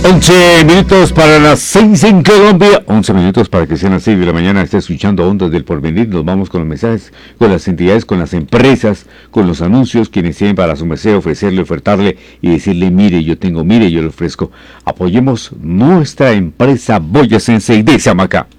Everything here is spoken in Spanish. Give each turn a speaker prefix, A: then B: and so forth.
A: 11 minutos para las 6 en Colombia. 11 minutos para que sean las 6 de la mañana. Está escuchando Ondas del Porvenir. Nos vamos con los mensajes, con las entidades, con las empresas, con los anuncios, quienes tienen para su merced ofrecerle, ofertarle y decirle, mire, yo le ofrezco. Apoyemos nuestra empresa Boya Sensei de Samacá.